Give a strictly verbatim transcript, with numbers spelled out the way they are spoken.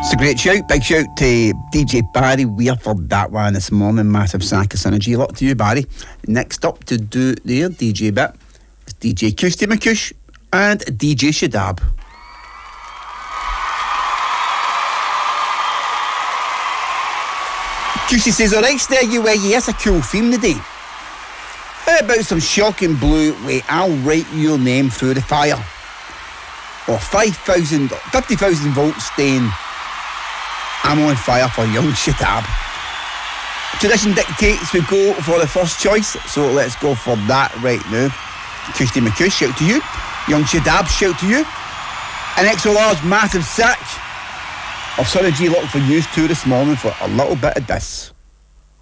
It's a great shout. Big shout to D J Barry Weir for that one this morning. Massive sack of synergy. A lot to you, Barry. Next up to do their D J bit is D J Custy McCush and D J Shadab. Custy says, alright, there you were. Yes, a cool theme today. How about some shocking blue way I'll write your name through the fire? Or five thousand, fifty thousand volts staying I'm on fire for young Shadab. Tradition dictates we go for the first choice, so let's go for that right now. Custy McCush, shout to you. Young Shadab, shout to you. An extra large massive sack of Synergy Lock for you too this morning for a little bit of this.